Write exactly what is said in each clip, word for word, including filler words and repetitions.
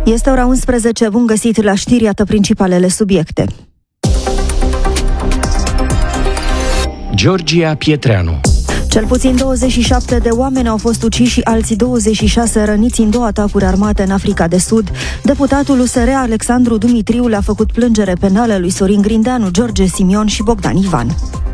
Este ora unsprezece, bun găsit la știri, iată principalele subiecte. Georgia Pietreanu. Cel puțin douăzeci și șapte de oameni au fost uciși și alții douăzeci și șase răniți în două atacuri armate în Africa de Sud. Deputatul U S R Alexandru Dumitriu le-a făcut plângere penală lui Sorin Grindeanu, George Simion și Bogdan Ivan.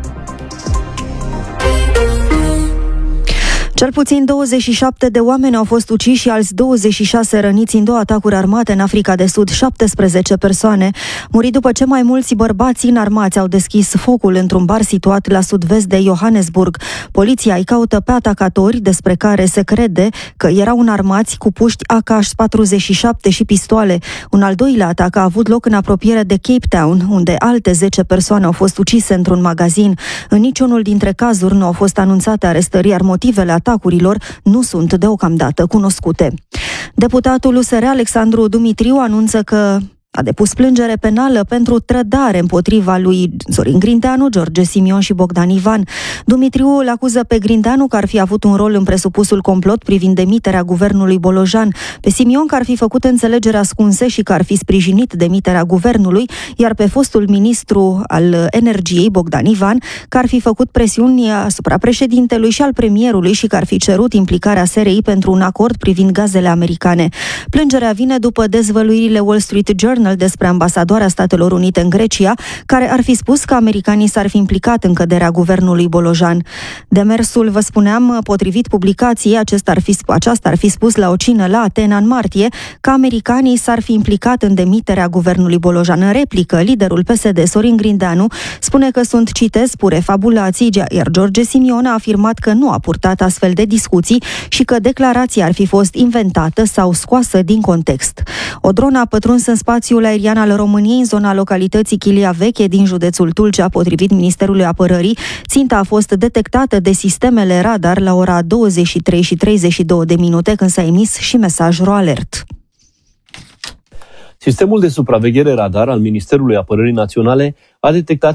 Cel puțin douăzeci și șapte de oameni au fost uciși și alți douăzeci și șase răniți în două atacuri armate în Africa de Sud, șaptesprezece persoane muri după ce mai mulți bărbați înarmați au deschis focul într-un bar situat la sud-vest de Johannesburg. Poliția îi caută pe atacatori, despre care se crede că erau înarmați cu puști A K patruzeci și șapte și pistoale. Un al doilea atac a avut loc în apropiere de Cape Town, unde alte zece persoane au fost ucise într-un magazin. În niciunul dintre cazuri nu au fost anunțate arestări, iar motivele atacurilor nu sunt deocamdată cunoscute. Deputatul U S R Alexandru Dumitriu anunță că a depus plângere penală pentru trădare împotriva lui Sorin Grindeanu, George Simion și Bogdan Ivan. Dumitriu îl acuză pe Grindeanu că ar fi avut un rol în presupusul complot privind demiterea guvernului Bolojan, pe Simion că ar fi făcut înțelegeri ascunse și că ar fi sprijinit demiterea guvernului, iar pe fostul ministru al energiei, Bogdan Ivan, că ar fi făcut presiuni asupra președintelui și al premierului și că ar fi cerut implicarea S R I pentru un acord privind gazele americane. Plângerea vine după dezvăluirile Wall Street Journal despre ambasadoarea Statelor Unite în Grecia, care ar fi spus că americanii s-ar fi implicat în căderea guvernului Bolojan. Demersul, vă spuneam, potrivit publicației, acesta ar fi, aceasta ar fi spus la o cină la Atena în martie, că americanii s-ar fi implicat în demiterea guvernului Bolojan. În replică, liderul P S D, Sorin Grindeanu, spune că sunt, citez, pure fabulații, iar George Simion a afirmat că nu a purtat astfel de discuții și că declarația ar fi fost inventată sau scoasă din context. O dronă a pătruns în spațiul aerian al României în zona localității Chilia Veche din județul Tulcea, potrivit Ministerului Apărării. Ținta a fost detectată de sistemele radar la ora douăzeci și trei și treizeci și două de minute, când s-a emis și mesaj RoAlert. Sistemul de supraveghere radar al Ministerului Apărării Naționale a detectat